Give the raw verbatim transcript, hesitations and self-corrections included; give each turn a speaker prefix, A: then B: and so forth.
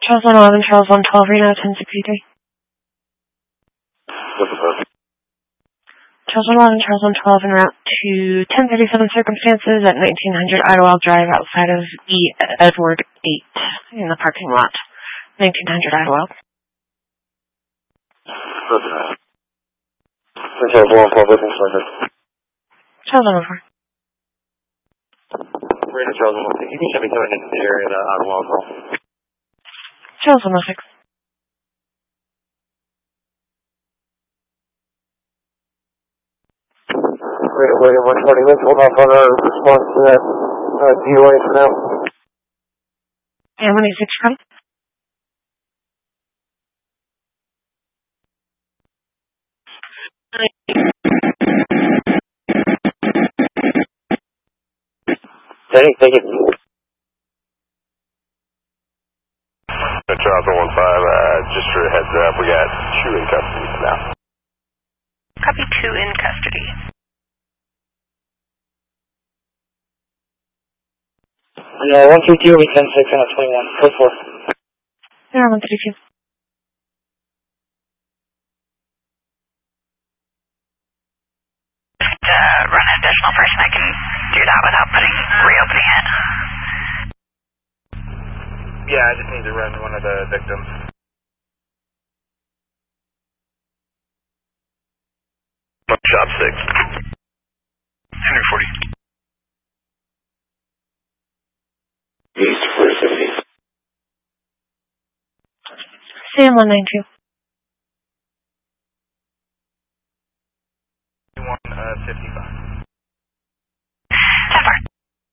A: Charles one eleven, Charles one twelve, Reno, ten sixty-three.
B: What's the post?
A: Charles one eleven, Charles one twelve, en route to ten thirty-seven Circumstances at nineteen hundred Idlewild Drive outside of E. Edward eight in the parking lot. nineteen hundred Idlewild.
B: Roger. Charles one twelve, looking for
A: Charles one four.
B: Reno, Charles one six. You can show me coming into the area that Idlewild call.
A: Charles one six.
B: Reno, William one twenty, let's hold off on our response to that uh, D O A for now.
A: And one eight six, come.
B: Thank thank you.
C: Charles one five, uh, just for a heads up, we got two in custody now.
D: Copy, two in custody.
B: Yeah, one two two, we ten six and a twenty-one. Code four.
A: Yeah, one thirty-two.
D: Uh, run an additional person, I can do that without putting reopening it.
C: Yeah, I just need to run one of the victims. Shop six. one forty.
B: East four seventy.
A: Sam one nine two.